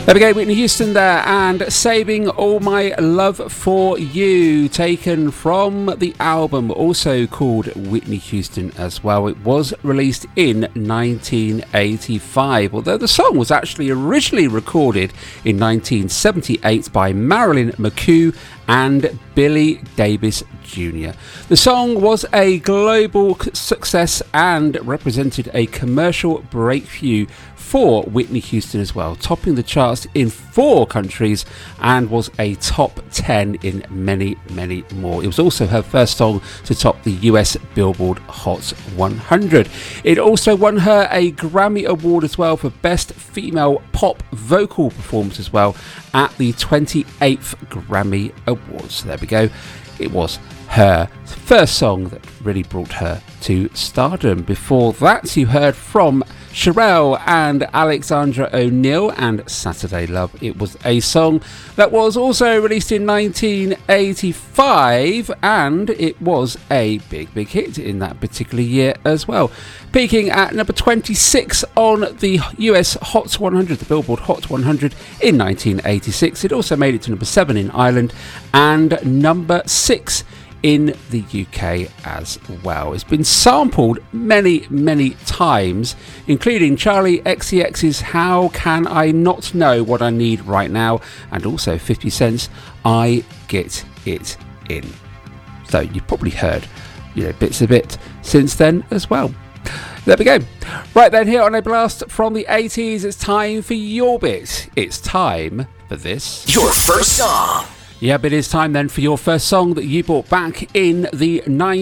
There we go, Whitney Houston there, and Saving All My Love For You, taken from the album, also called Whitney Houston as well. It was released in 1985, although the song was actually originally recorded in 1978 by Marilyn McCoo and Billy Davis Jr. The song was a global success and represented a commercial breakthrough for Whitney Houston as well, topping the charts in 4 countries and was a top 10 in many, many more. It was also her first song to top the US Billboard Hot 100. It also won her a Grammy Award as well for Best Female Pop Vocal Performance as well at the 28th Grammy Awards. So there we go. It was her first song that really brought her to stardom. Before that, you heard from Cherrelle and Alexandra O'Neal and Saturday Love. It was a song that was also released in 1985 and it was a big hit in that particular year as well, peaking at number 26 on the US Hot 100, the Billboard Hot 100 in 1986. It also made it to number 7 in Ireland and number 6 in the UK as well. It's been sampled many, many times, including Charlie XCX's How Can I Not Know What I Need Right Now, and also 50 Cent's I Get It In. So you've probably heard, bits of it since then as well. There we go. Right then, here on A Blast from the 80s, it's time for your bit. It's time for this. Your first song. Yep, it is time then for your first song that you bought back in the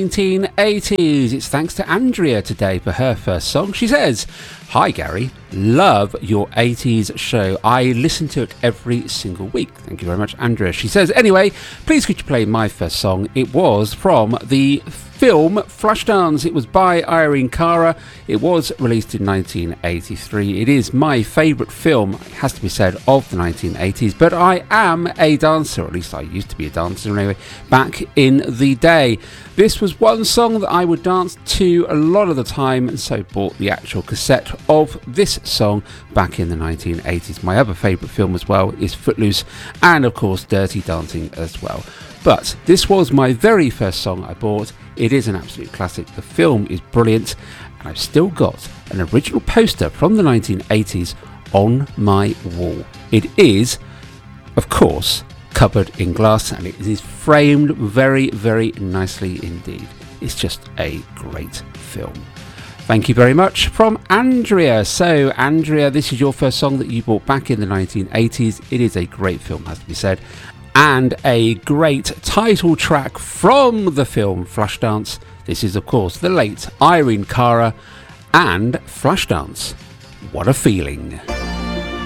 1980s. It's thanks to Andrea today for her first song. She says, "Hi Gary, love your 80s show. I listen to it every single week." Thank you very much, Andrea. She says, "Anyway, please could you play my first song?" It was from the film Flashdance. It was by Irene Cara. It was released in 1983. It is my favourite film, it has to be said, of the 1980s, but I am a dancer, or at least I used to be a dancer anyway, back in the day. This was one song that I would dance to a lot of the time, and so bought the actual cassette of this song back in the 1980s. My other favourite film as well is Footloose, and of course Dirty Dancing as well. But this was my very first song I bought. It is an absolute classic. The film is brilliant, and I've still got an original poster from the 1980s on my wall. It is, of course, covered in glass, and it is framed very, very nicely indeed. It's just a great film. Thank you very much from Andrea. So, Andrea, this is your first song that you bought back in the 1980s. It is a great film, has to be said, and a great title track from the film Flashdance. This is, of course, the late Irene Cara and Flashdance. What a feeling.